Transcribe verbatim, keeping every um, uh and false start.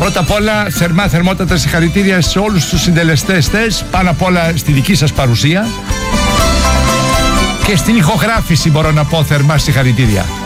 Πρώτα απ' όλα, θερμά θερμότατα συγχαρητήρια σε όλους τους συντελεστές τες, πάνω απ' όλα στη δική σας παρουσία και στην ηχογράφηση μπορώ να πω θερμά συγχαρητήρια.